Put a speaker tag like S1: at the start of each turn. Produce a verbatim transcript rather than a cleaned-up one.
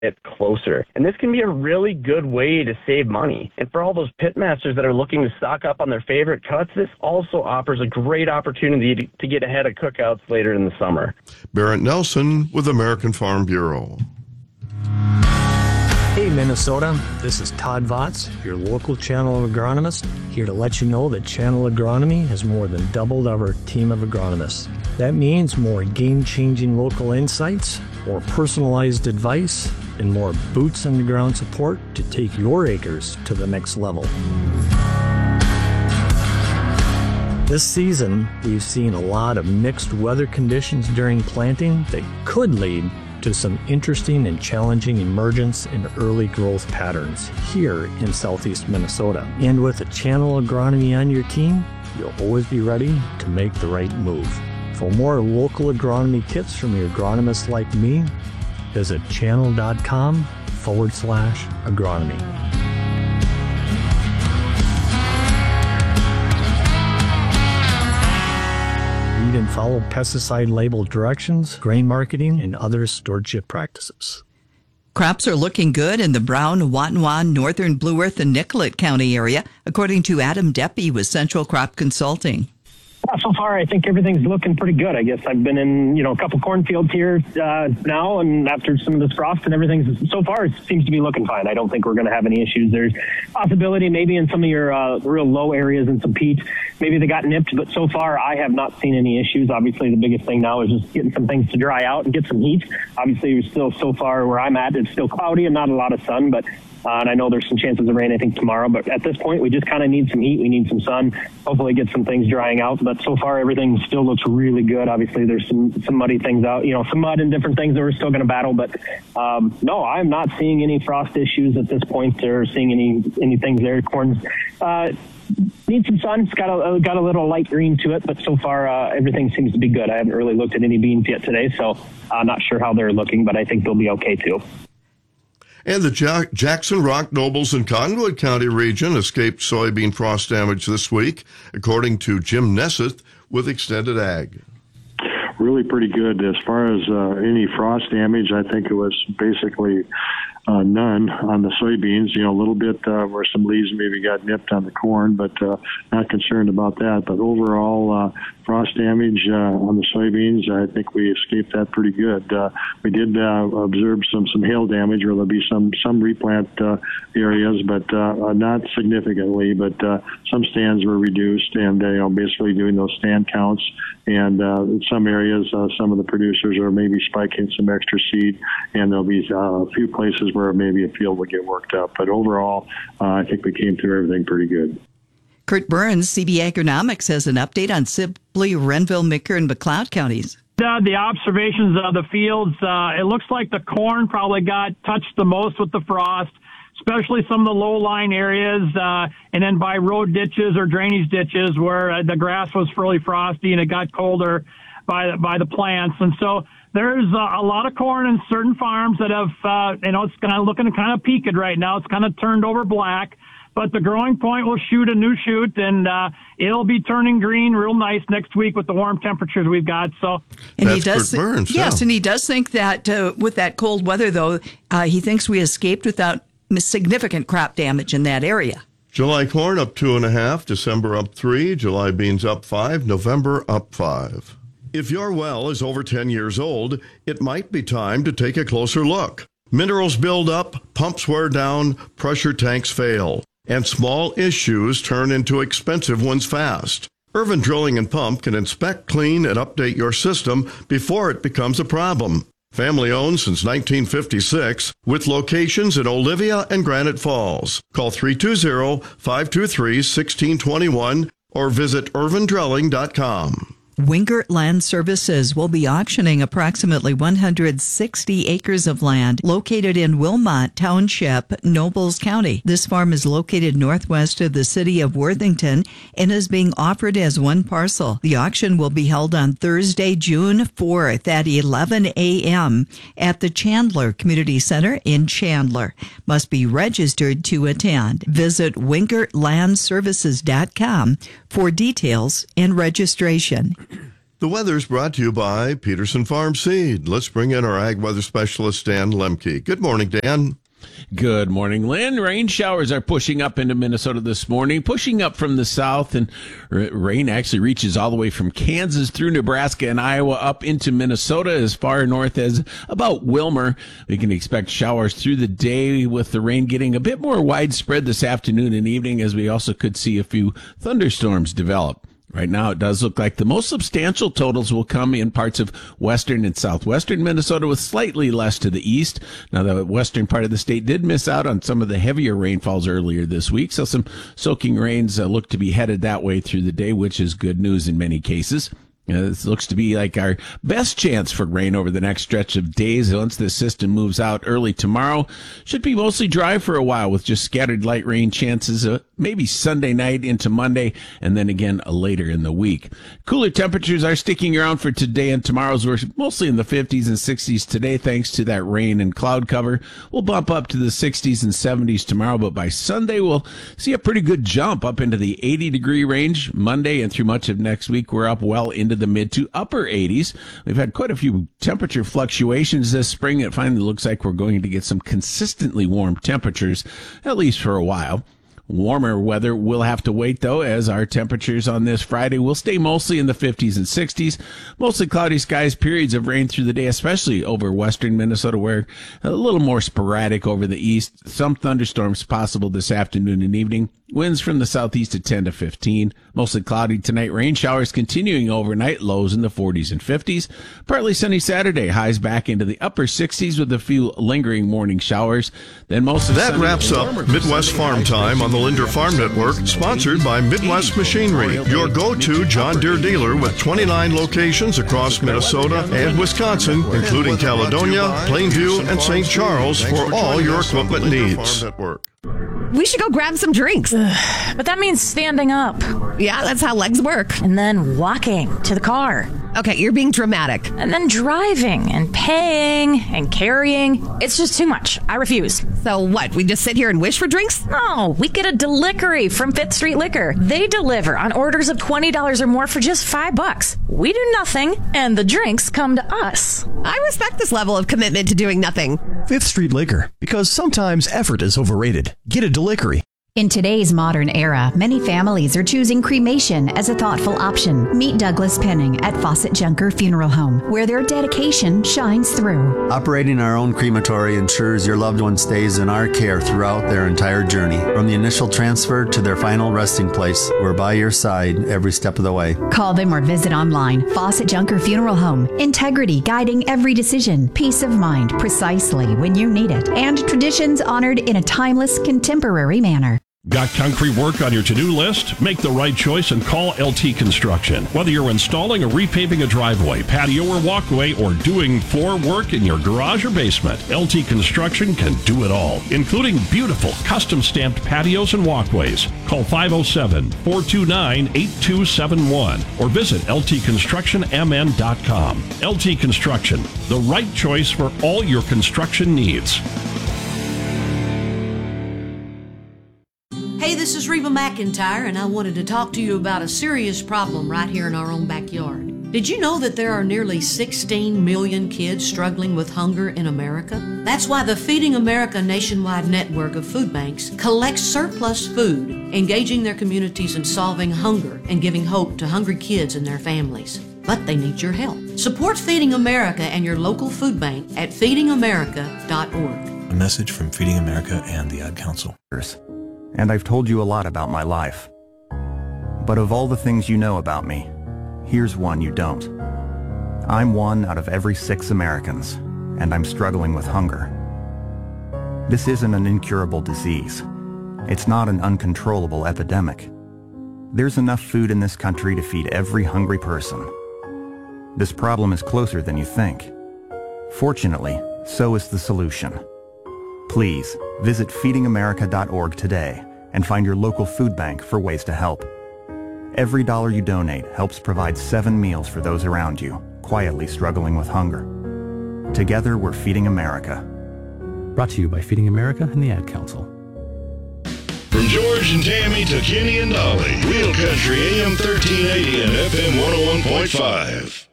S1: it closer. And this can be a really good way to save money. And for all those pitmasters that are looking to stock up on their favorite cuts, this also offers a great opportunity to, to get ahead of cookouts later in the summer.
S2: Barrett Nelson with American Farm Bureau.
S3: Hey Minnesota, this is Todd Votz, your local Channel agronomist, here to let you know that Channel Agronomy has more than doubled our team of agronomists. That means more game-changing local insights, more personalized advice, and more boots-on-the-ground support to take your acres to the next level. This season, we've seen a lot of mixed weather conditions during planting that could lead to some interesting and challenging emergence in early growth patterns here in southeast Minnesota. And with a Channel Agronomy on your team, you'll always be ready to make the right move. For more local agronomy tips from your agronomists like me, visit channel.com forward slash agronomy. Read and follow pesticide label directions, grain marketing, and other stewardship practices.
S4: Crops are looking good in the Brown, Watonwan, Northern Blue Earth, and Nicollet County area, according to Adam Deppy with Central Crop Consulting.
S5: Yeah, so far, I think everything's looking pretty good. I guess I've been in, you know, a couple cornfields here uh, now, and after some of this frost and everything, so far it seems to be looking fine. I don't think we're going to have any issues. There's possibility maybe in some of your uh, real low areas and some peat, maybe they got nipped, but so far I have not seen any issues. Obviously, the biggest thing now is just getting some things to dry out and get some heat. Obviously, we're still so far where I'm at, it's still cloudy and not a lot of sun, but Uh, and I know there's some chances of rain, I think, tomorrow. But at this point, we just kind of need some heat. We need some sun. Hopefully get some things drying out. But so far, everything still looks really good. Obviously, there's some, some muddy things out, you know, some mud and different things that we're still going to battle. But um, no, I'm not seeing any frost issues at this point or seeing any, any things there. Corn's uh, needs some sun. It's got a, got a little light green to it. But so far, uh, everything seems to be good. I haven't really looked at any beans yet today. So I'm not sure how they're looking, but I think they'll be okay, too.
S2: And the ja- Jackson, Rock, Nobles, and Cottonwood County region escaped soybean frost damage this week, according to Jim Nesseth with Extended Ag.
S6: Really pretty good. As far as uh, any frost damage, I think it was basically uh, none on the soybeans. You know, a little bit uh, where some leaves maybe got nipped on the corn, but uh, not concerned about that. But overall, uh, frost damage uh, on the soybeans, I think we escaped that pretty good. Uh, we did uh, observe some some hail damage, or there'll be some some replant uh, areas, but uh, not significantly. But uh, some stands were reduced, and uh, you know, basically doing those stand counts. And uh, in some areas, uh, some of the producers are maybe spiking some extra seed, and there'll be uh, a few places where maybe a field will get worked up. But overall, uh, I think we came through everything pretty good.
S4: Kurt Burns, C B Agronomics, has an update on Sibley, Renville, Meeker, and McLeod counties.
S7: Uh, the observations of the fields, uh, it looks like the corn probably got touched the most with the frost, especially some of the low-lying areas, uh, and then by road ditches or drainage ditches where uh, the grass was fairly frosty and it got colder by, by the plants. And so there's uh, a lot of corn in certain farms that have, uh, you know, it's kind of looking kind of peaked right now. It's kind of turned over black. But the growing point will shoot a new shoot, and uh, it'll be turning green real nice next week with the warm temperatures we've got. So,
S4: and
S2: That's
S4: he does,
S2: Kurt Burns,
S4: yes,
S2: yeah.
S4: and he does think that uh, with that cold weather, though, uh, he thinks we escaped without significant crop damage in that area.
S2: July corn up two and a half, December up three, July beans up five, November up five. If your well is over ten years old, it might be time to take a closer look. Minerals build up, pumps wear down, pressure tanks fail, and small issues turn into expensive ones fast. Irvin Drilling and Pump can inspect, clean, and update your system before it becomes a problem. Family owned since nineteen fifty-six, with locations in Olivia and Granite Falls. Call three two zero, five two three, one six two one or visit irvin drilling dot com.
S4: Wingert Land Services will be auctioning approximately one hundred sixty acres of land located in Wilmot Township, Nobles County. This farm is located northwest of the city of Worthington and is being offered as one parcel. The auction will be held on Thursday, June fourth at eleven a.m. at the Chandler Community Center in Chandler. Must be registered to attend. Visit wingert land services dot com for details and registration.
S2: The weather's brought to you by Peterson Farm Seed. Let's bring in our ag weather specialist, Dan Lemke. Good morning, Dan.
S8: Good morning, Lynn. Rain showers are pushing up into Minnesota this morning, pushing up from the south, and rain actually reaches all the way from Kansas through Nebraska and Iowa up into Minnesota as far north as about Wilmer. We can expect showers through the day, with the rain getting a bit more widespread this afternoon and evening, as we also could see a few thunderstorms develop. Right now, it does look like the most substantial totals will come in parts of western and southwestern Minnesota, with slightly less to the east. Now, the western part of the state did miss out on some of the heavier rainfalls earlier this week, so some soaking rains uh, look to be headed that way through the day, which is good news in many cases. Uh, this looks to be like our best chance for rain over the next stretch of days. Once this system moves out early tomorrow, should be mostly dry for a while, with just scattered light rain chances, uh, maybe Sunday night into Monday, and then again uh, later in the week. Cooler temperatures are sticking around for today and tomorrow's. We're mostly in the fifties and sixties today, thanks to that rain and cloud cover. We'll bump up to the sixties and seventies tomorrow, but by Sunday we'll see a pretty good jump up into the eighty degree range. Monday and through much of next week, we're up well into the mid to upper eighties. We've had quite a few temperature fluctuations this spring. It finally looks like we're going to get some consistently warm temperatures, at least for a while. Warmer weather will have to wait, though, as our temperatures on this Friday will stay mostly in the fifties and sixties. Mostly cloudy skies, periods of rain through the day, especially over western Minnesota, where a little more sporadic over the east. Some thunderstorms possible this afternoon and evening. Winds from the southeast at ten to fifteen. Mostly cloudy tonight. Rain showers continuing overnight. Lows in the forties and fifties. Partly sunny Saturday. Highs back into the upper sixties with a few lingering morning showers. Then most of
S2: that wraps up Midwest Farm Time on the Linder Farm Network, sponsored by Midwest Machinery, your go-to John Deere dealer with twenty-nine locations across Minnesota and Wisconsin, including Caledonia, Plainview, and Saint Charles, for all your equipment needs.
S9: We should go grab some drinks.
S10: But that means standing up.
S9: Yeah, that's how legs work.
S10: And then walking to the car.
S9: Okay, you're being dramatic.
S10: And then driving and paying and carrying. It's just too much. I refuse.
S9: So what, we just sit here and wish for drinks?
S10: No, we get a delivery from Fifth Street Liquor. They deliver on orders of twenty dollars or more for just five bucks. We do nothing, and the drinks come to us.
S9: I respect this level of commitment to doing nothing.
S11: Fifth Street Liquor, because sometimes effort is overrated. Get a delivery.
S12: In today's modern era, many families are choosing cremation as a thoughtful option. Meet Douglas Penning at Fawcett Junker Funeral Home, where their dedication shines through.
S13: Operating our own crematory ensures your loved one stays in our care throughout their entire journey. From the initial transfer to their final resting place, we're by your side every step of the way.
S12: Call them or visit online. Fawcett Junker Funeral Home. Integrity guiding every decision. Peace of mind precisely when you need it. And traditions honored in a timeless, contemporary manner.
S14: Got concrete work on your to-do list? Make the right choice and call L T Construction. Whether you're installing or repaving a driveway, patio or walkway, or doing floor work in your garage or basement, L T Construction can do it all, including beautiful custom-stamped patios and walkways. Call five oh seven, four two nine, eight two seven one or visit L T construction M N dot com. L T Construction, the right choice for all your construction needs.
S15: Hey, this is Reba McEntire, and I wanted to talk to you about a serious problem right here in our own backyard. Did you know that there are nearly sixteen million kids struggling with hunger in America? That's why the Feeding America nationwide network of food banks collects surplus food, engaging their communities in solving hunger and giving hope to hungry kids and their families. But they need your help. Support Feeding America and your local food bank at feeding america dot org.
S16: A message from Feeding America and the Ad Council.
S17: And I've told you a lot about my life. But of all the things you know about me, here's one you don't. I'm one out of every six Americans, and I'm struggling with hunger. This isn't an incurable disease. It's not an uncontrollable epidemic. There's enough food in this country to feed every hungry person. This problem is closer than you think. Fortunately, so is the solution. Please visit feeding america dot org today and find your local food bank for ways to help. Every dollar you donate helps provide seven meals for those around you, quietly struggling with hunger. Together, we're Feeding America.
S11: Brought to you by Feeding America and the Ad Council.
S18: From George and Tammy to Kenny and Dolly, Real Country A M thirteen eighty and F M one oh one point five.